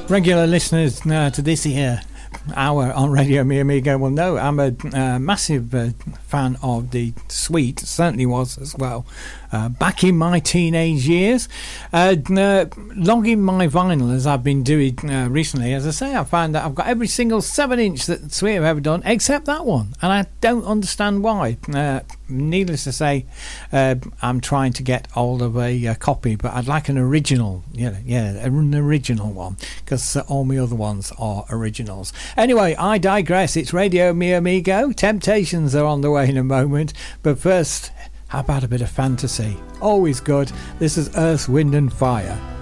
Regular listeners to this here hour on Radio Mi Amigo will know I'm a massive fan of the Sweet, certainly was as well, back in my teenage years. Logging my vinyl as I've been doing recently, as I say, I found that I've got every single 7-inch that Sweet have ever done except that one, and I don't understand why. Needless to say, I'm trying to get hold of a copy, but I'd like an original, an original one, because all my other ones are originals. Anyway, I digress. It's Radio Mi Amigo. Temptations are on the way in a moment, but first, how about a bit of fantasy? Always good. This is Earth, Wind and Fire.